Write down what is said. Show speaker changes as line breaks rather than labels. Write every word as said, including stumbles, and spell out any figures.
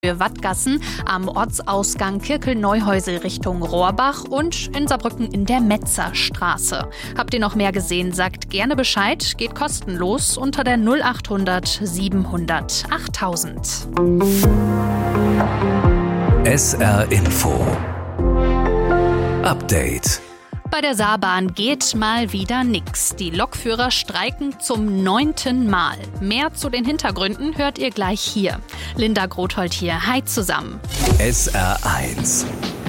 Wattgassen, am Ortsausgang Kirkel-Neuhäusel Richtung Rohrbach und in Saarbrücken in der Metzerstraße. Habt ihr noch mehr gesehen, sagt gerne Bescheid, geht kostenlos unter der null achthundert siebenhundert achttausend.
S R Info Update.
Bei der Saarbahn geht mal wieder nix. Die Lokführer streiken zum neunten Mal. Mehr zu den Hintergründen hört ihr gleich hier. Linda Grothold hier. Hi zusammen.
S R eins